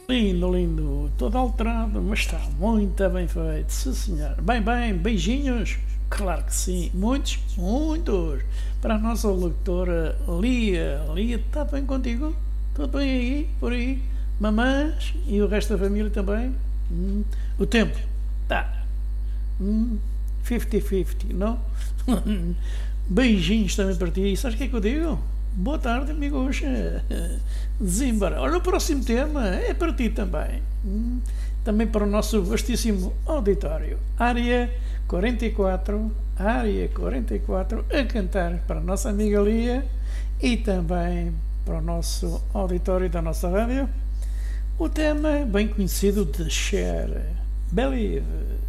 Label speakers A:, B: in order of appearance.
A: Lindo, lindo, todo alterado, mas está muito bem feito, sim senhor. Bem, bem, beijinhos? Claro que sim, muitos, muitos. Para a nossa locutora Lia. Lia, está bem contigo? Tudo bem aí, por aí? Mamãs e o resto da família também? O tempo? Tá. 50-50, não? Beijinhos também para ti. Sabes o que é que eu digo? Boa tarde, amigos. Zimbra. Olha, o próximo tema é para ti também. Também para o nosso vastíssimo auditório. Área 44, a cantar para a nossa amiga Lia e também para o nosso auditório da nossa rádio. O tema bem conhecido de Cher, Believe.